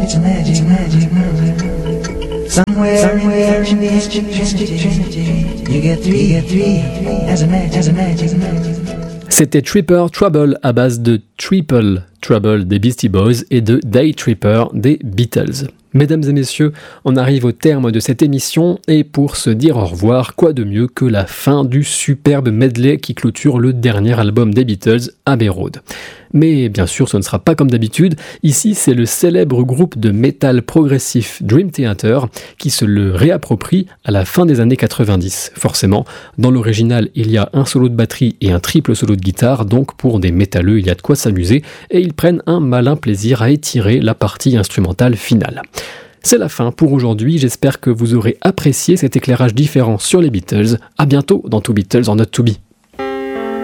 It's a magic number. Somewhere in the infinity, you get three as a magic number. C'était Tripper Trouble à base de Triple Trouble des Beastie Boys et de Day Tripper des Beatles. Mesdames et messieurs, on arrive au terme de cette émission et pour se dire au revoir, quoi de mieux que la fin du superbe medley qui clôture le dernier album des Beatles, Abbey Road. Mais bien sûr, ce ne sera pas comme d'habitude. Ici, c'est le célèbre groupe de métal progressif Dream Theater qui se le réapproprie à la fin des années 90. Forcément, dans l'original, il y a un solo de batterie et un triple solo de guitare, donc pour des métalleux, il y a de quoi s'amuser et ils prennent un malin plaisir à étirer la partie instrumentale finale. C'est la fin pour aujourd'hui, j'espère que vous aurez apprécié cet éclairage différent sur les Beatles. À bientôt dans To Beatles or Not To Be.